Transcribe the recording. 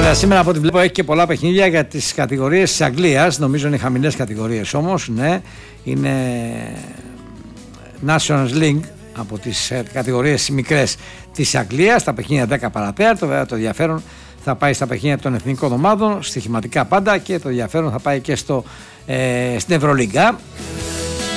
Σήμερα από ό,τι βλέπω έχει και πολλά παιχνίδια για τις κατηγορίες της Αγγλίας. Νομίζω είναι χαμηλές κατηγορίες όμως. Ναι, είναι Nations League από τις κατηγορίες μικρές της Αγγλίας. Τα παιχνίδια 10 παρατέταρτο. Βέβαια το ενδιαφέρον θα πάει στα παιχνίδια των εθνικών ομάδων, στοιχηματικά πάντα, και το ενδιαφέρον θα πάει και στην Ευρωλίγκα.